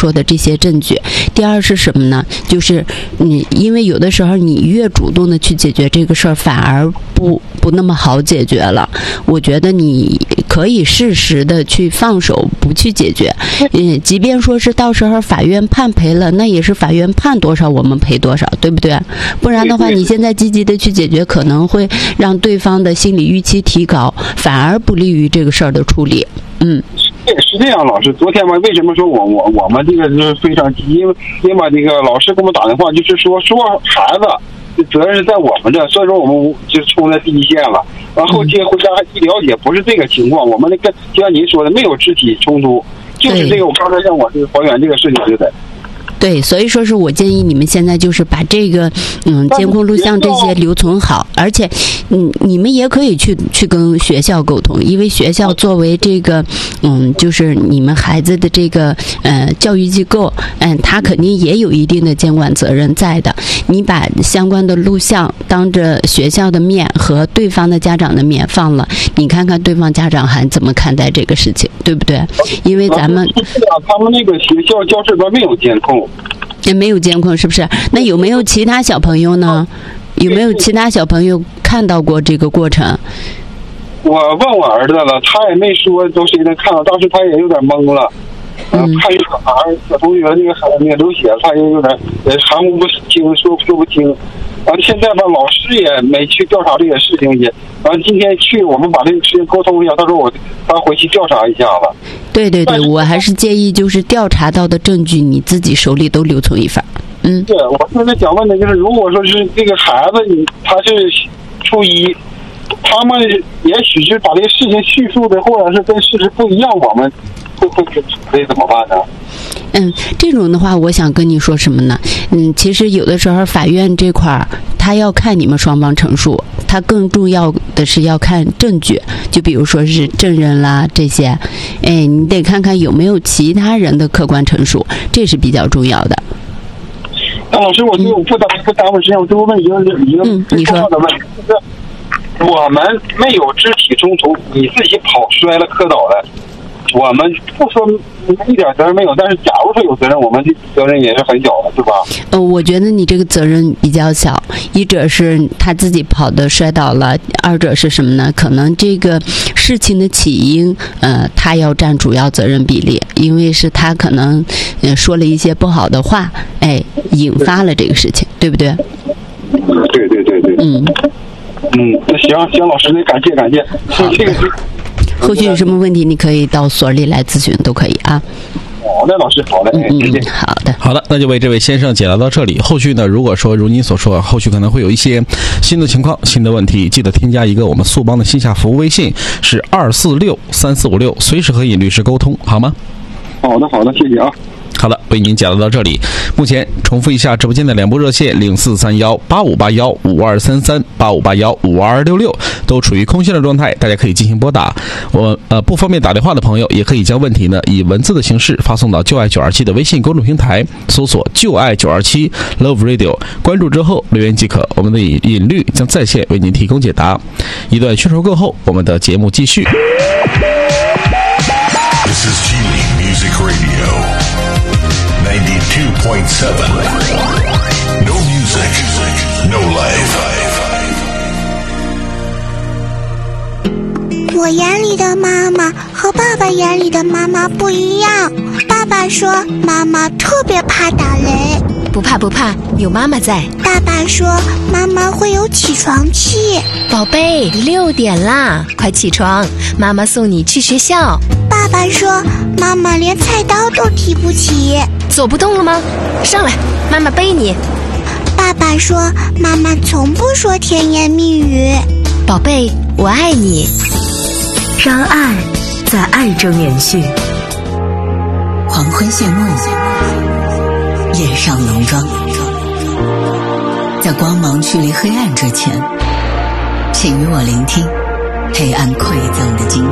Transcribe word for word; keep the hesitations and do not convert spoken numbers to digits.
说的这些证据。第二是什么呢？就是你因为有的时候你越主动的去解决这个事儿，反而不不那么好解决了。我觉得你可以适时的去放手，不去解决。嗯，即便说是到时候法院判赔了，那也是法院判多少我们赔多少，对不对？不然的话，你现在积极的去解决，可能会让对方的心理预期提高，反而不利于这个事儿的处理。嗯。 对，是这样，老师。昨天嘛，为什么说我我我们这个是非常急？因为因为这个老师给我们打电话，就是说说孩子责任是在我们这，所以说我们就冲在第一线了。然后接回家一了解，不是这个情况，我们那个就像您说的，没有肢体冲突，就是这个。我刚才让我这个还原这个事情对的。 对，所以说是我建议你们现在就是把这个嗯监控录像这些留存好，而且嗯你们也可以去去跟学校沟通，因为学校作为这个嗯就是你们孩子的这个呃教育机构，嗯他肯定也有一定的监管责任在的。你把相关的录像当着学校的面和对方的家长的面放了，你看看对方家长还怎么看待这个事情，对不对？因为咱们他们那个学校教室边没有监控。 也没有监控，是不是？那有没有其他小朋友呢？有没有其他小朋友看到过这个过程？ 我问我儿子了，他也没说都谁能看到，当时他也有点懵了。嗯，看一小孩小同学那个那个流血，他也有点也含糊不清，说说不清。完了现在吧，老师也没去调查这个事情，也完了今天去我们把这个事情沟通一下，他说我他回去调查一下子。 对对对，我还是建议就是调查到的证据你自己手里都留存一份。嗯， 对，我现在想问的就是，如果说是这个孩子你他是初一，他们也许是把这个事情叙述的或者是跟事实不一样，我们会会会怎么办呢？ 嗯，这种的话，我想跟你说什么呢？嗯，其实有的时候法院这块儿，他要看你们双方陈述，他更重要的是要看证据，就比如说是证人啦这些，哎，你得看看有没有其他人的客观陈述，这是比较重要的。 那老师，我觉得我不耽不耽误时间，我最后问一个一个最重要的问题，就是我们没有肢体冲突，你自己跑摔了磕倒了。我们不说一点责任没有，但是假如说有责任，我们的责任也是很小的，对吧？ 呃，我觉得你这个责任比较小，一者是他自己跑的摔倒了，二者是什么呢？可能这个事情的起因，呃，他要占主要责任比例，因为是他可能呃说了一些不好的话，哎，引发了这个事情，对不对？ 对对对对。 嗯嗯，那行行，老师，那感谢感谢。 好的。后续有什么问题，你可以到所里来咨询，都可以啊。 好的，老师，好的， 嗯嗯，好的， 好的，那就为这位先生解答到这里。后续呢，如果说如您所说，后续可能会有一些新的情况、新的问题，记得添加一个我们速帮的线下服务微信，是二四六三四五六，随时和尹律师沟通，好吗？ 好的，好的，谢谢啊。 好的，为您解答到这里。目前重复一下直播间的两部热线零四三幺八五八幺五二三三八五八幺五二六六都处于空闲的状态，大家可以进行拨打。我呃不方便打电话的朋友，也可以将问题呢以文字的形式发送到就爱九二七的微信公众平台，搜索就爱九二七 Love Radio， 关注之后留言即可。我们的尹尹律将在线为您提供解答。一段宣传过后，我们的节目继续。 This is Healing Music Radio.ninety-two point seven. No music, no life. 我眼里的妈妈和爸爸眼里的妈妈不一样。爸爸说妈妈特别怕打雷。 不怕不怕，有妈妈在。 爸爸说妈妈会有起床气。 宝贝，六点啦，快起床，妈妈送你去学校。 爸爸说妈妈连菜刀都提不起。 走不动了吗？上来，妈妈背你。 爸爸说妈妈从不说甜言蜜语。 宝贝，我爱你。 让爱在爱中延续。黄昏谢幕，夜上浓妆，在光芒驱离黑暗之前，请与我聆听黑暗馈赠的惊喜。